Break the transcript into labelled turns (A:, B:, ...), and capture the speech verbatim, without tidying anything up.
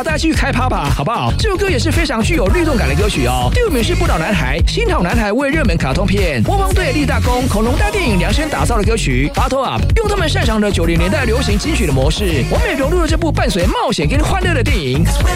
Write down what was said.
A: 大家继续开趴吧，好不好？这首歌也是非常具有律动感的歌曲哦。第五名是不倒男孩，新讨男孩为热门卡通片《汪汪队立大功》恐龙大电影量身打造的歌曲《Battle Up》，用他们擅长的九零年代流行金曲的模式，完美融入了这部伴随冒险跟欢乐的电影。